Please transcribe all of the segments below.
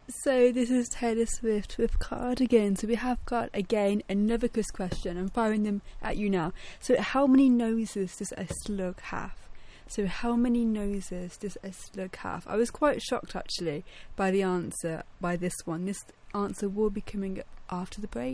So this is Taylor Swift with Cardigan. So we have got, again, another quiz question. I'm firing them at you now. So how many noses does a slug have? So how many noses does a slug have? I was quite shocked, actually, by the answer, by this one. This answer will be coming up after the break.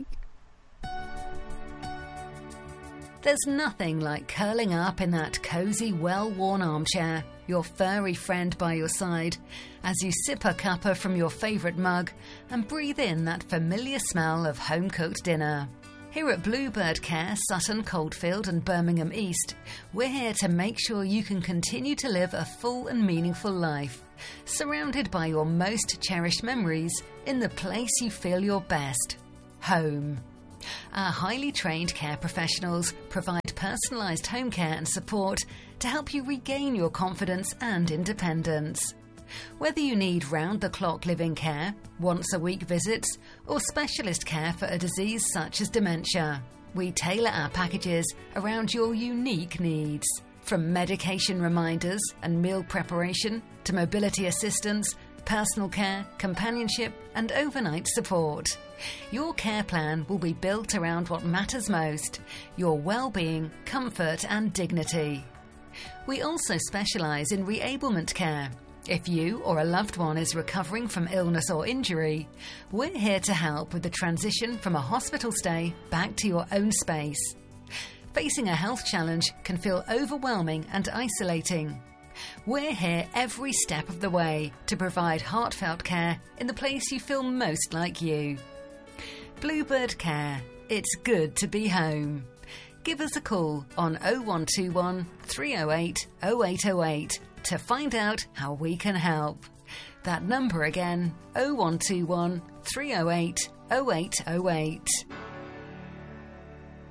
There's nothing like curling up in that cosy, well-worn armchair, your furry friend by your side, as you sip a cuppa from your favourite mug and breathe in that familiar smell of home-cooked dinner. Here at Bluebird Care, Sutton, Coldfield and Birmingham East, we're here to make sure you can continue to live a full and meaningful life, surrounded by your most cherished memories in the place you feel your best, home. Our highly trained care professionals provide personalised home care and support to help you regain your confidence and independence. Whether you need round-the-clock living care, once-a-week visits, or specialist care for a disease such as dementia, we tailor our packages around your unique needs. From medication reminders and meal preparation to mobility assistance, personal care, companionship, and overnight support. Your care plan will be built around what matters most, your well-being, comfort and dignity. We also specialise in reablement care. If you or a loved one is recovering from illness or injury, we're here to help with the transition from a hospital stay back to your own space. Facing a health challenge can feel overwhelming and isolating. We're here every step of the way to provide heartfelt care in the place you feel most like you. Bluebird Care. It's good to be home. Give us a call on 0121 308 0808 to find out how we can help. That number again, 0121 308 0808.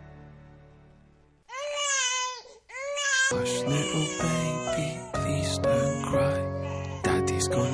Hush, little baby, please stop.